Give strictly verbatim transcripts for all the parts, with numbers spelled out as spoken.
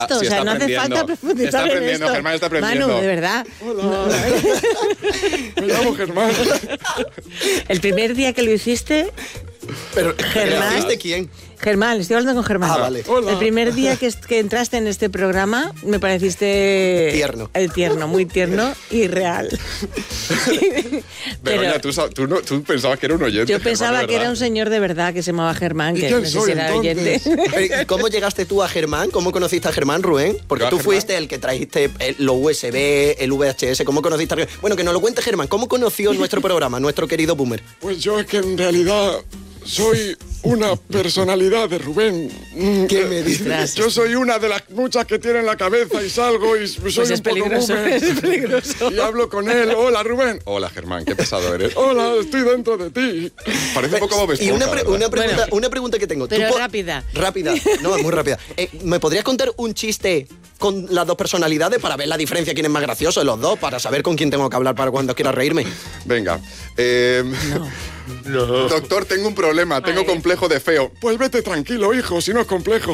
Ah, sí, o sea, no hace falta profundizar está aprendiendo, en esto. Germán está aprendiendo. Manu, de verdad. Hola. No. Me llamo Germán. El primer día que lo hiciste... Pero, Germán. ¿hiciste quién? Germán, estoy hablando con Germán. Ah, vale. Hola. El primer día que, que entraste en este programa me pareciste... Tierno. El tierno, muy tierno y real. Begoña, tú, sa- tú, no- tú pensabas que era un oyente. Yo Germán, pensaba de que era verdad. un señor de verdad que se llamaba Germán, ¿Y que quién no sé soy, si era entonces? oyente. Eh, ¿Cómo llegaste tú a Germán? ¿Cómo conociste a Germán, Rubén? Porque Yo a tú Germán. fuiste el que trajiste el- los U S B, el V H S. ¿Cómo conociste a Germán? Bueno, que nos lo cuente Germán. ¿Cómo conoció nuestro programa, nuestro querido Boomer? Pues yo es que en realidad soy una personalidad de Rubén. ¿Qué me dices? Gracias. Yo soy una de las muchas que tiene en la cabeza y salgo y soy Pues un es poco peligroso, boomer. es peligroso. Y hablo con él. Hola, Rubén. Hola, Germán, qué pesado eres. Hola, estoy dentro de ti. Parece un poco Bob Y una, Esponja, pre- ¿verdad? una pregunta, Bueno. una pregunta que tengo. ¿Tú Pero po- rápida. Rápida. No, muy rápida. Eh, ¿Me podrías contar un chiste con las dos personalidades para ver la diferencia, quién es más gracioso de los dos, para saber con quién tengo que hablar para cuando quiera reírme? Venga. Eh, Doctor, tengo un problema, tengo Ay. complejo de feo. Pues vete tranquilo, hijo, si no es complejo.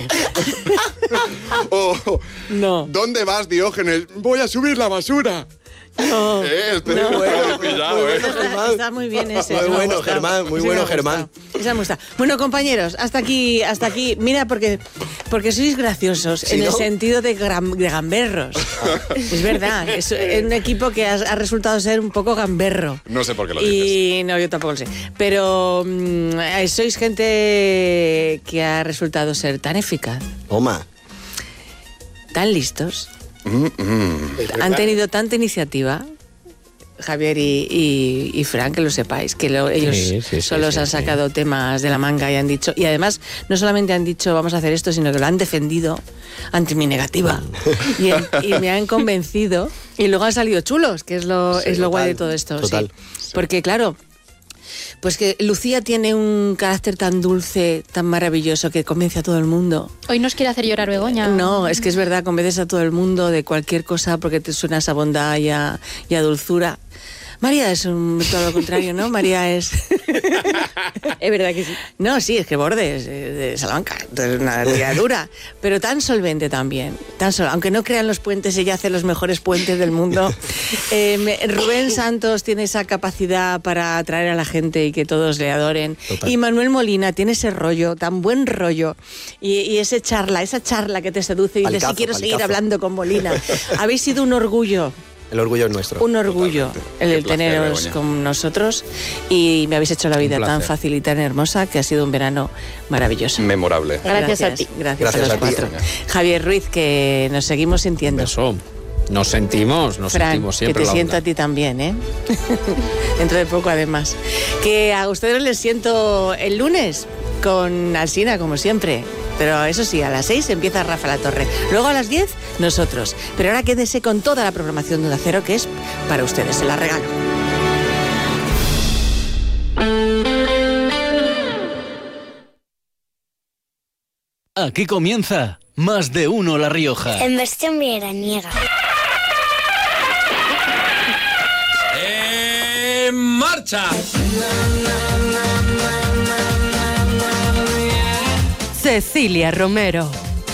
O, No. ¿dónde vas, Diógenes? Voy a subir la basura. No. Eh, este Muy bueno, pillado, muy eh. bueno. Está, Germán. está muy bien ese. Muy me ha bueno, gustado. Germán, muy Ese bueno, me ha Germán. gustado. Ese me gusta. Bueno, compañeros, hasta aquí, hasta aquí. Mira, porque, porque sois graciosos ¿Sí, en el no? sentido de, gran- de gamberros. Es verdad, es, es un equipo que ha, ha resultado ser un poco gamberro. No sé por qué lo dices. Y no, yo tampoco lo sé. Pero mm, eh, sois gente que ha resultado ser tan eficaz, Toma. tan listos, han tenido tanta iniciativa. Javier y, y, y Fran, que lo sepáis, que lo- ellos Sí, sí, sí, solos sí, han sí. sacado temas de la manga y han dicho, y además no solamente han dicho vamos a hacer esto, sino que lo han defendido ante mi negativa y, en- y me han convencido y luego han salido chulos, que es lo, Sí, es lo guay total, de todo esto. total. Sí. Porque claro, pues que Lucía tiene un carácter tan dulce, tan maravilloso que convence a todo el mundo. Hoy nos quiere hacer llorar Begoña. No, es que es verdad, convences a todo el mundo de cualquier cosa porque te suena esa bondad y a, y a dulzura. María es un, todo lo contrario, ¿no? María es... Es verdad que sí. No, sí, es que Borde es de, de Salamanca, entonces una tía dura, pero tan solvente también, tan sol, aunque no crean los puentes, ella hace los mejores puentes del mundo. Eh, me- Rubén Santos tiene esa capacidad para atraer a la gente y que todos le adoren. Total. Y Manuel Molina tiene ese rollo, tan buen rollo, y, y ese charla, esa charla que te seduce y dices, Palicazo, sí, quiero seguir palicazo. hablando con Molina. Habéis sido un orgullo. El orgullo es nuestro. Un orgullo Totalmente. el Qué placer, teneros Begoña. con nosotros y me habéis hecho la vida Un placer. tan fácil y tan hermosa que ha sido un verano maravilloso. Memorable. Gracias a ti. Gracias, Gracias a los a ti. cuatro. Javier Ruiz, que nos seguimos sintiendo. Eso. Nos sentimos, nos Fran, sentimos que siempre. te la siento onda. a ti también, ¿eh? Dentro de poco, además. Que a ustedes les siento el lunes con Alsina, como siempre. Pero eso sí, a las seis empieza Rafa La Torre. Luego a las diez, nosotros. Pero ahora quédese con toda la programación de Onda Cero, que es para ustedes. Se la regalo. Aquí comienza Más de Uno La Rioja. En versión veraniega. ¡En marcha! Cecilia Romero.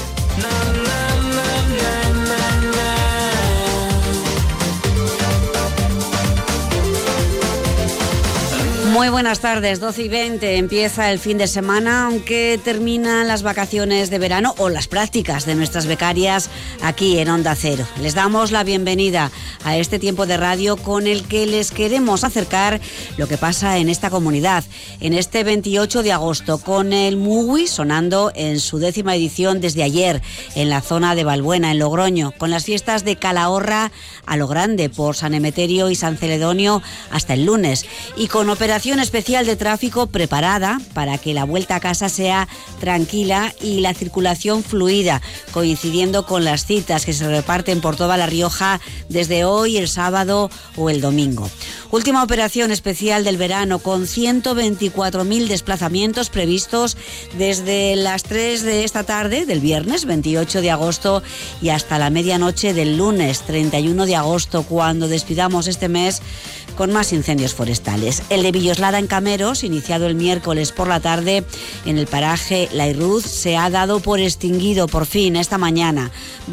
Muy buenas tardes, doce y veinte, empieza el fin de semana, aunque terminan las vacaciones de verano o las prácticas de nuestras becarias aquí en Onda Cero. Les damos la bienvenida a este tiempo de radio con el que les queremos acercar lo que pasa en esta comunidad. En este veintiocho de agosto, con el Mugui sonando en su décima edición desde ayer, en la zona de Valbuena, en Logroño, con las fiestas de Calahorra a lo grande por San Emeterio y San Celedonio hasta el lunes, y con operación especial de tráfico preparada para que la vuelta a casa sea tranquila y la circulación fluida, coincidiendo con las citas que se reparten por toda La Rioja desde hoy, el sábado o el domingo. Última operación especial del verano con ciento veinticuatro mil desplazamientos previstos desde las tres de esta tarde del viernes veintiocho de agosto y hasta la medianoche del lunes treinta y uno de agosto, cuando despidamos este mes con más incendios forestales. El de Villoslada en Cameros, iniciado el miércoles por la tarde en el paraje La Irruz, se ha dado por extinguido por fin esta mañana.